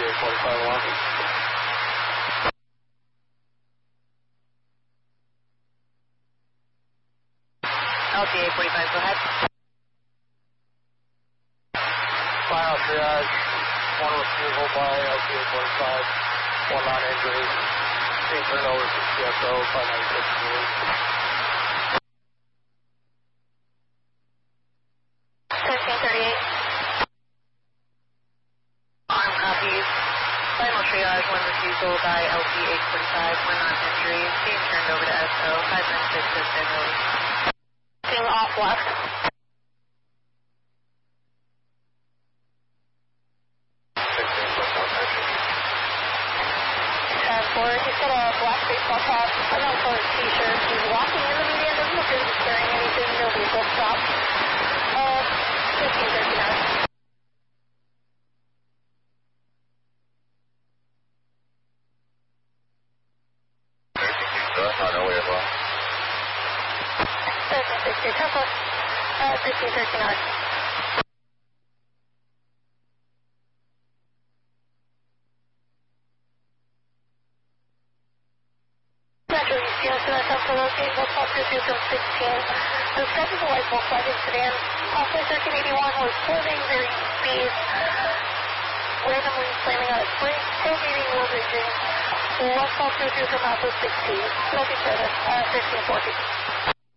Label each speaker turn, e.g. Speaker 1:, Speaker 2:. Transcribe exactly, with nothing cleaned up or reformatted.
Speaker 1: eight forty-five one.
Speaker 2: L T eight forty-five, go ahead.
Speaker 1: Final triage, one refusal by L T eight forty-five, one non-injury, being turned over to C S O, five ninety-six meters.
Speaker 2: thirteen thirty-eight. Arm copies. Final triage, one refusal by L T eight forty-five, one non-injury, being turned over to S O, five ninety-six is San Luis. Being off left. Four, he's got a black baseball cap, unknown colored t-shirt. He's walking in the median, doesn't appear to be carrying anything, no vehicle stop. Uh, fifteen thirty-nine.
Speaker 1: On our way as well.
Speaker 2: thirteen sixty, Tesla, uh, fifteen thirty-nine. To locate Volkswagen two two from sixteen. The scope of the white Volkswagen sedan, also thirteen eighty-one, was swerving very speed, randomly slamming on its brakes, tailgating, wheel bridging. Left call two two from Alpha sixteen. Looking further, uh, fifteen forty.